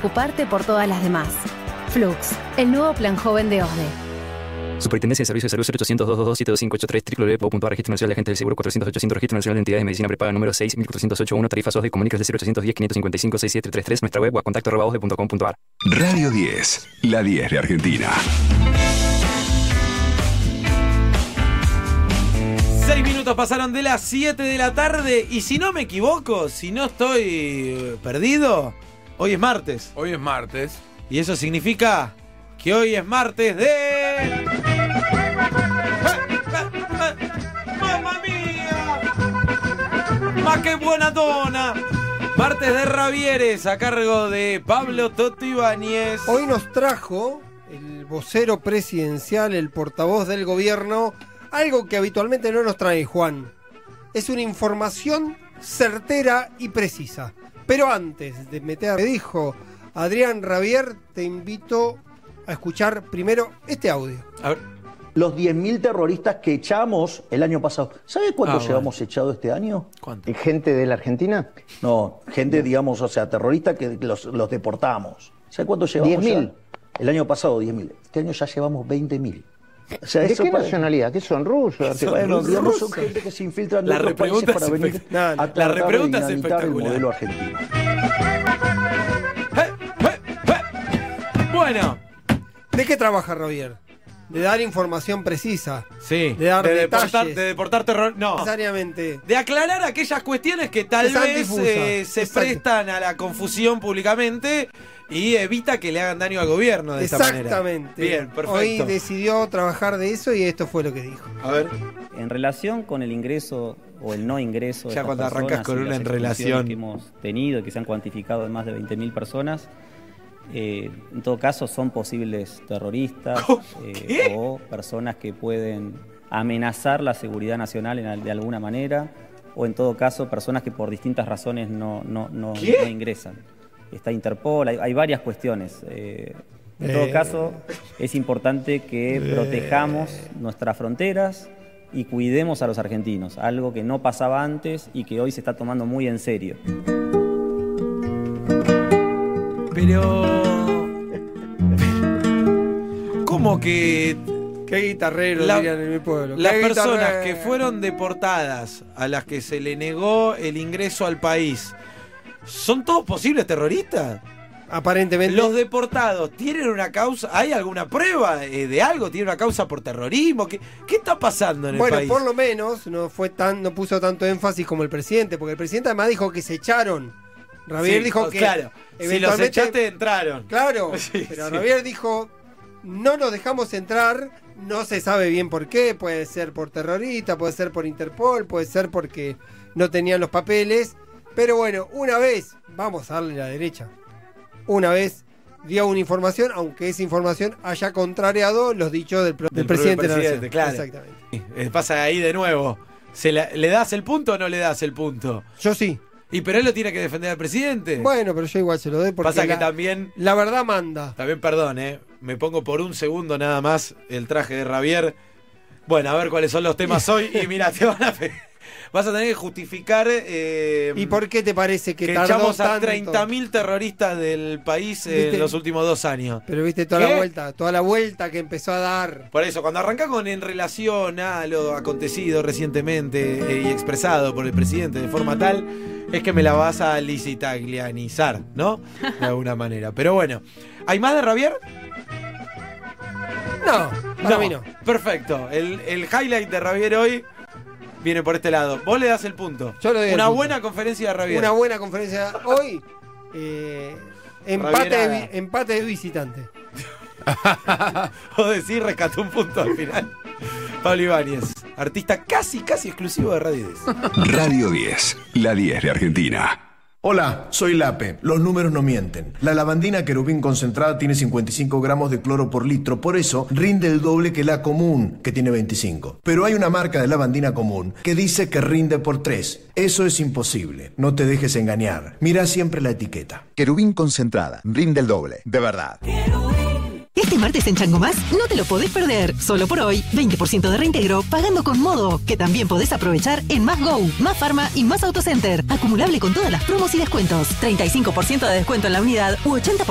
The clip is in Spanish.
preocuparte por todas las demás. Flux, el nuevo plan joven de OSDE. Superintendencia de Servicios de Salud 0800-222-7583 www.registro nacional de agentes del seguro 400-800 Registro Nacional de Entidades de Medicina Prepaga número 6.408-1 tarifas OSDE comunicas de 0810-555-6733 nuestra web o a contacto@osde.com.ar. Radio 10, la 10 de Argentina. 6 minutos pasaron de las 7 de la tarde y si no me equivoco, si no estoy perdido, hoy es martes. Hoy es martes. Y eso significa que hoy es martes de... ¡Mamma mía! ¡Ma qué buena dona! Martes de Ravieres a cargo de Pablo Toto Ibáñez. Hoy nos trajo el vocero presidencial, el portavoz del gobierno, algo que habitualmente no nos trae Juan. Es una información certera y precisa. Pero antes de meter, me dijo Adrián Ravier, te invito a escuchar primero este audio. A ver. Los 10.000 terroristas que echamos el año pasado. ¿Sabe cuántos llevamos echado este año? ¿Cuánto? ¿Gente de la Argentina? No, gente, digamos, o sea, terroristas que los deportamos. ¿Sabe cuántos llevamos? 10.000. El año pasado, 10.000. Este año ya llevamos 20.000. O sea, ¿de qué nacionalidad? ¿Qué son rusos? Bueno, digamos, son gente que se infiltran de otros países para venir a tratar de dinamitar el modelo argentino. Bueno. ¿De qué trabaja Ravier? De dar información precisa. Sí. De dar detalles. De deportar terror. No. Necesariamente. De aclarar aquellas cuestiones que tal vez se prestan a la confusión públicamente y evita que le hagan daño al gobierno de esta manera. Exactamente. Bien, perfecto. Hoy decidió trabajar de eso y esto fue lo que dijo. A ver. En relación con el ingreso o el no ingreso de ya cuando arrancas con una en relación que hemos tenido, que se han cuantificado en más de 20.000 personas, en todo caso son posibles terroristas o personas que pueden amenazar la seguridad nacional de alguna manera, o en todo caso personas que por distintas razones no ingresan. Está Interpol, hay varias cuestiones. En todo caso es importante que protejamos nuestras fronteras y cuidemos a los argentinos, algo que no pasaba antes y que hoy se está tomando muy en serio. Pero... ¿Cómo que...? Qué guitarrero dirían en mi pueblo. Las personas que fueron deportadas, a las que se le negó el ingreso al país, ¿son todos posibles terroristas? Aparentemente. Los deportados, ¿tienen una causa? ¿Hay alguna prueba de algo? ¿Tienen una causa por terrorismo? ¿Qué está pasando en el país? Bueno, por lo menos no puso tanto énfasis como el presidente, porque el presidente además dijo que se echaron. Ravier dijo que... Claro, si los echaste, entraron. Claro, sí, pero Ravier dijo, no nos dejamos entrar, no se sabe bien por qué, puede ser por terrorista, puede ser por Interpol, puede ser porque no tenían los papeles, pero bueno, una vez, vamos a darle la derecha, una vez dio una información, aunque esa información haya contrariado los dichos del presidente de la Nación. Claro. Exactamente. Pasa ahí de nuevo. ¿Le das el punto o no le das el punto? Yo sí. Pero él lo tiene que defender al presidente. Bueno, pero yo igual se lo doy porque pasa que también... La verdad manda. También, perdón, me pongo por un segundo nada más el traje de Ravier. Bueno, a ver cuáles son los temas hoy. Y mira, vas a tener que justificar... ¿Y por qué te parece que echamos a 30.000 terroristas del país en los últimos 2 años? Pero viste toda la vuelta que empezó a dar. Por eso, cuando arranca con en relación a lo acontecido recientemente y expresado por el presidente de forma tal, es que me la vas a licitaglianizar, ¿no? De alguna manera. Pero bueno, ¿hay más de Ravier? No, para mí no. Perfecto. El highlight de Ravier hoy viene por este lado. Vos le das el punto. Yo le doy una buena conferencia de Ravier. Una buena conferencia hoy. Empate de visitante. Vos decís, rescató un punto al final. Pablo Ibáñez, artista casi exclusivo de Radio 10. Radio 10, la 10 de Argentina. Hola, soy Lape. Los números no mienten. La lavandina Querubín concentrada tiene 55 gramos de cloro por litro, por eso rinde el doble que la común, que tiene 25. Pero hay una marca de lavandina común que dice que rinde por 3. Eso es imposible. No te dejes engañar. Mira siempre la etiqueta. Querubín concentrada, rinde el doble, de verdad. Este martes en Chango Más no te lo podés perder. Solo por hoy, 20% de reintegro pagando con Modo, que también podés aprovechar en Más Go, Más Pharma y Más Autocenter. Acumulable con todas las promos y descuentos. 35% de descuento en la unidad u 80%